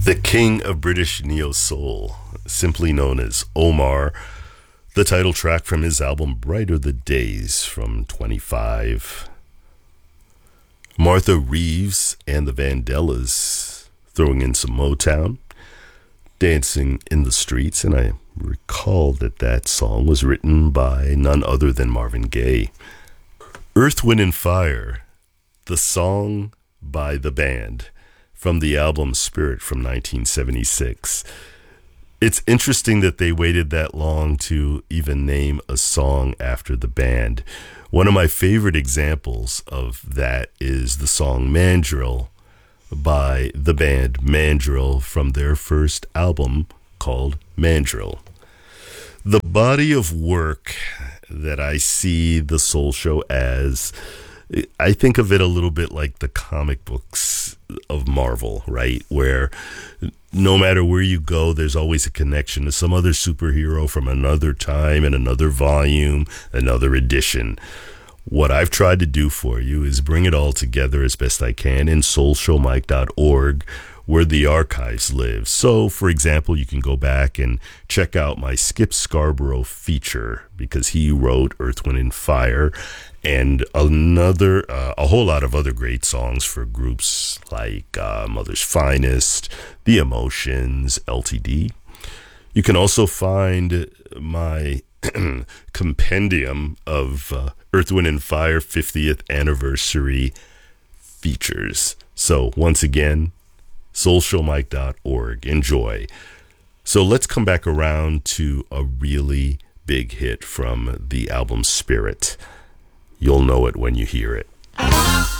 The king of British neo-soul, simply known as Omar, the title track from his album Brighter the Days from 25. Martha Reeves and the Vandellas throwing in some Motown, Dancing in the Streets, and I recall that song was written by none other than Marvin Gaye. Earth, Wind & Fire, the song by the band from the album Spirit from 1976. It's interesting that they waited that long to even name a song after the band. One of my favorite examples of that is the song Mandrill by the band Mandrill from their first album called Mandrill. The body of work that I see the Soul Show as, I think of it a little bit like the comic books of Marvel, right? Where no matter where you go, there's always a connection to some other superhero from another time and another volume, another edition. What I've tried to do for you is bring it all together as best I can in soulshowmike.org, where the archives live. So, for example, you can go back and check out my Skip Scarborough feature, because he wrote Earth, Wind & Fire, and a whole lot of other great songs for groups like Mother's Finest, The Emotions, LTD. You can also find my compendium of Earth, Wind & Fire 50th anniversary features. So, once again, soulshowmike.org. Enjoy. So let's come back around to a really big hit from the album Spirit. You'll know it when you hear it.